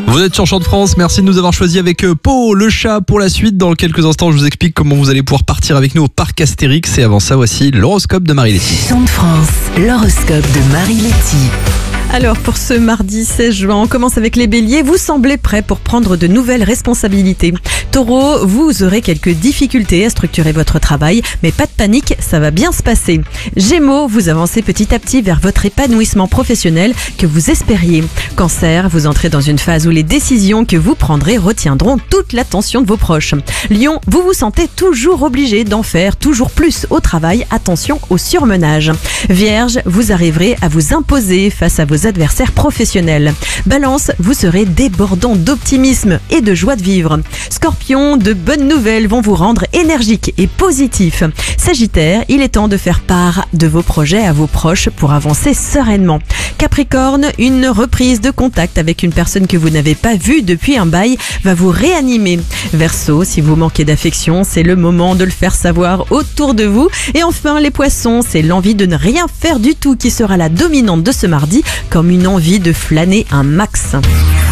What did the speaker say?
Vous êtes sur Chant de France, merci de nous avoir choisi avec Pau, le chat pour la suite. Dans quelques instants, je vous explique comment vous allez pouvoir partir avec nous au parc Astérix. Et avant ça, voici l'horoscope de Marie-Letty. Chant de France, l'horoscope de Marie-Letty. Alors pour ce mardi 16 juin, on commence avec les béliers. Vous semblez prêts pour prendre de nouvelles responsabilités. Taureau, vous aurez quelques difficultés à structurer votre travail, mais pas de panique, ça va bien se passer. Gémeaux, vous avancez petit à petit vers votre épanouissement professionnel que vous espériez. Cancer, vous entrez dans une phase où les décisions que vous prendrez retiendront toute l'attention de vos proches. Lion, vous vous sentez toujours obligé d'en faire toujours plus au travail. Attention au surmenage. Vierge, vous arriverez à vous imposer face à vos adversaires professionnels. Balance, vous serez débordant d'optimisme et de joie de vivre. Scorpion, de bonnes nouvelles vont vous rendre énergique et positif. Sagittaire, il est temps de faire part de vos projets à vos proches pour avancer sereinement. Capricorne, une reprise de contact avec une personne que vous n'avez pas vue depuis un bail va vous réanimer. Verseau, si vous manquez d'affection, c'est le moment de le faire savoir autour de vous. Et enfin, les poissons, c'est l'envie de ne rien faire du tout qui sera la dominante de ce mardi, comme une envie de flâner un max.